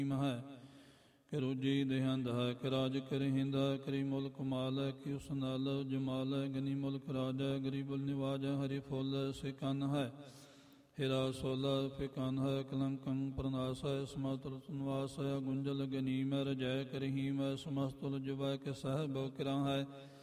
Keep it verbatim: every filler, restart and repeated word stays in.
ਹੈ ਕਿ ਰੋਜੀ ਦੇਹੰਦ ਹੈ ਕਿ ਰਾਜ ਕਰਿੰਦ ਹੈ ਕਰੀ ਮੁਲਕ ਮਾਲ ਹੈ ਕਿ ਉਸ ਨਾਲ ਜਮਾਲ ਹੈ ਗਨੀ ਮੁਲਕ ਰਾਜ ਹੈ ਗਰੀਬੁਲ ਨਿਵਾਜ ਹੈ ਹਰੀ ਫੁੱਲ ਸਿਕਨ ਹੈ ਹੀਰਾ ਸੋਲਾ ਫਿਕਨ ਹੈ ਕਲੰਕੰ ਪ੍ਰਨਾਸ ਹੈ ਸਮਤੁਲ ਸੁਨਵਾਸ ਹੈ ਗੁੰਜਲ ਗਨੀਮ ਹੈ ਰਜੈ ਕਰਹੀਮ ਹੈ ਸਮਸਤੁਲ ਜੁਬੈ ਕੇ ਸਹਿਬ ਕਿਰਾਂ ਹੈ